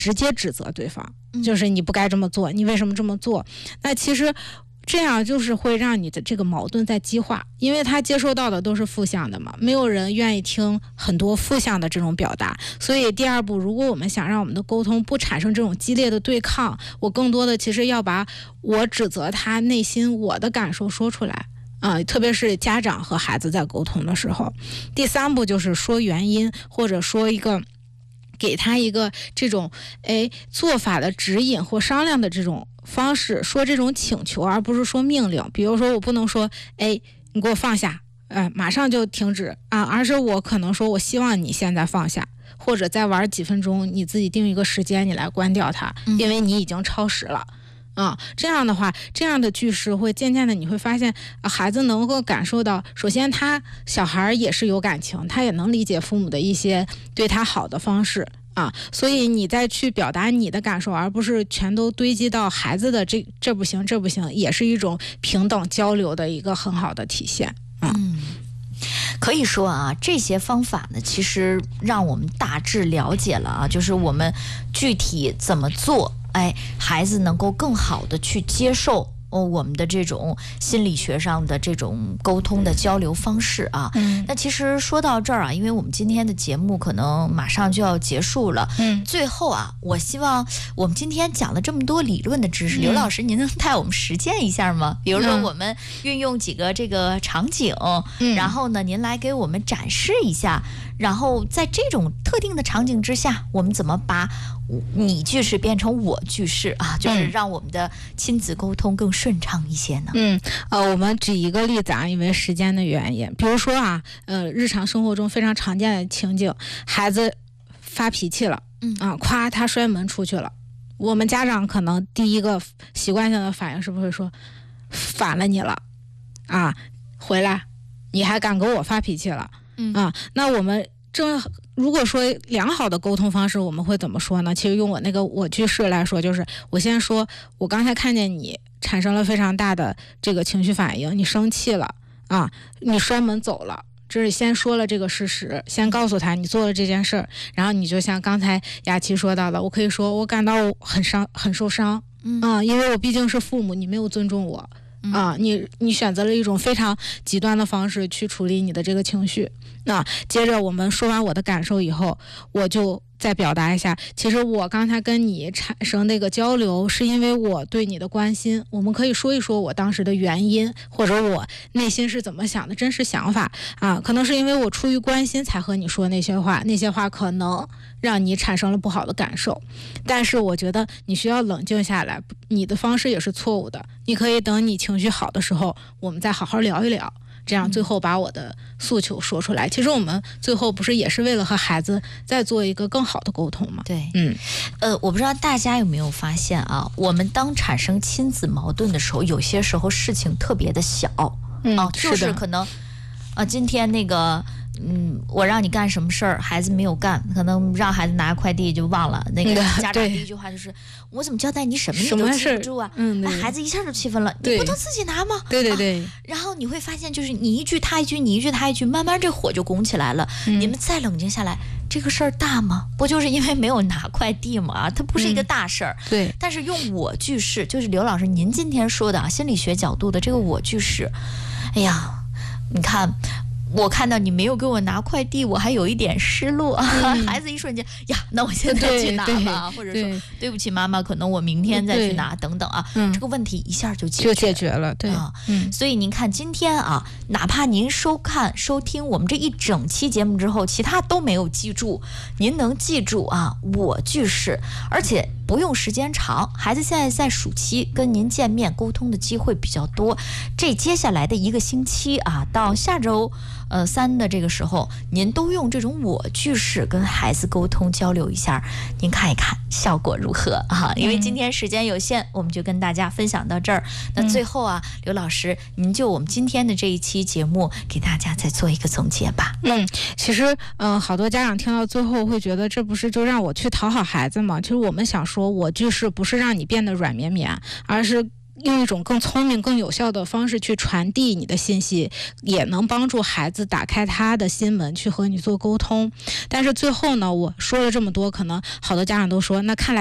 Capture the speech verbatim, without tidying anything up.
直接指责对方，就是你不该这么做，你为什么这么做？那其实这样就是会让你的这个矛盾在激化，因为他接受到的都是负向的嘛，没有人愿意听很多负向的这种表达。所以第二步，如果我们想让我们的沟通不产生这种激烈的对抗，我更多的其实要把我指责他内心我的感受说出来啊、呃，特别是家长和孩子在沟通的时候。第三步就是说原因，或者说一个给他一个这种哎做法的指引或商量的这种方式，说这种请求而不是说命令。比如说我不能说哎你给我放下，呃马上就停止啊，而是我可能说我希望你现在放下，或者再玩几分钟，你自己定一个时间你来关掉它，因为你已经超时了。啊，这样的话，这样的句式会渐渐的，你会发现、啊，孩子能够感受到，首先他小孩也是有感情，他也能理解父母的一些对他好的方式啊，所以你再去表达你的感受，而不是全都堆积到孩子的这这不行这不行，也是一种平等交流的一个很好的体现。啊、 嗯。可以说啊，这些方法呢，其实让我们大致了解了啊，就是我们具体怎么做，哎，孩子能够更好的去接受哦，我们的这种心理学上的这种沟通的交流方式啊。嗯，那其实说到这儿啊，因为我们今天的节目可能马上就要结束了。嗯，最后啊，我希望我们今天讲了这么多理论的知识，嗯、刘老师您能带我们实践一下吗？比如说我们运用几个这个场景，嗯、然后呢，您来给我们展示一下。然后在这种特定的场景之下，我们怎么把你句式变成我句式啊？就是让我们的亲子沟通更顺畅一些呢？ 嗯，呃，我们举一个例子啊，因为时间的原因，比如说啊，呃，日常生活中非常常见的情景，孩子发脾气了，嗯啊，夸他摔门出去了，我们家长可能第一个习惯性的反应是不是会说，烦了你了，啊，回来，你还敢给我发脾气了？嗯啊，那我们正如果说良好的沟通方式，我们会怎么说呢？其实用我那个我句式来说，就是我先说，我刚才看见你产生了非常大的这个情绪反应，你生气了啊，你摔门走了，这是先说了这个事实，先告诉他你做了这件事儿，然后你就像刚才雅琪说到的，我可以说我感到很伤，很受伤，嗯啊，因为我毕竟是父母，你没有尊重我。啊，你你选择了一种非常极端的方式去处理你的这个情绪。那接着我们说完我的感受以后，我就再表达一下，其实我刚才跟你产生那个交流，是因为我对你的关心。我们可以说一说我当时的原因，或者我内心是怎么想的真实想法啊。可能是因为我出于关心才和你说那些话，那些话可能让你产生了不好的感受，但是我觉得你需要冷静下来，你的方式也是错误的。你可以等你情绪好的时候，我们再好好聊一聊，这样最后把我的诉求说出来。其实我们最后不是也是为了和孩子再做一个更好的沟通吗？ 对， 嗯， 呃，我不知道大家有没有发现啊，我们当产生亲子矛盾的时候，有些时候事情特别的小， 嗯， 啊，就是可能，啊，今天那个。嗯，我让你干什么事儿，孩子没有干，可能让孩子拿快递就忘了。那个家长第一句话就是：我怎么交代你什么你都记不住啊？嗯，那孩子一下就气愤了，你不能自己拿吗？ 对对对、 啊。然后你会发现，就是你一句他一句，你一句他一句，慢慢这火就拱起来了。嗯、你们再冷静下来，这个事儿大吗？不就是因为没有拿快递吗？它不是一个大事儿、嗯。 对。 但是用我句式，就是刘老师您今天说的啊，心理学角度的这个我句式，哎呀，你看。我看到你没有给我拿快递，我还有一点失落。嗯、孩子一瞬间呀，那我现在去拿吧，或者说对不起妈妈，可能我明天再去拿，等等啊，这个问题一下就解决就解决了，对啊。 嗯，所以您看今天啊，哪怕您收看收听我们这一整期节目之后，其他都没有记住，您能记住啊，我句式，而且不用时间长，孩子现在在暑期跟您见面沟通的机会比较多，这接下来的一个星期啊，到下周。呃，三的这个时候，您都用这种我句式跟孩子沟通交流一下，您看一看效果如何啊？因为今天时间有限，我们就跟大家分享到这儿。那最后啊，刘老师，您就我们今天的这一期节目给大家再做一个总结吧。 嗯，其实嗯、呃，好多家长听到最后会觉得这不是就让我去讨好孩子吗？其实我们想说，我句式不是让你变得软绵绵，而是用一种更聪明、更有效的方式去传递你的信息，也能帮助孩子打开他的心门去和你做沟通。但是最后呢，我说了这么多，可能好多家长都说，那看来